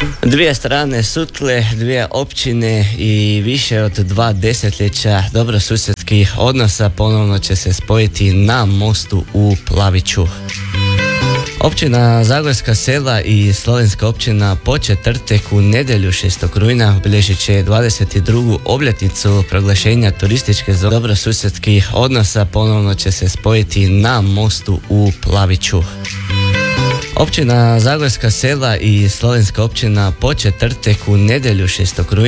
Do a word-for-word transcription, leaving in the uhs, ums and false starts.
Dvije strane sutle, dvije općine i više od dva desetljeća dobrosusjedskih odnosa ponovno će se spojiti na mostu u Plaviću. Općina Zagorska Sela i slovenska općina Podčetrtek u nedjelju šestog rujna obilježit će dvadeset drugu obljetnicu proglašenja turističke zone dobrosusjedskih odnosa ponovno će se spojiti na mostu u Plaviću. Općina Zagorska Sela i slovenska općina Podčetrtek u nedjelju šestog rujna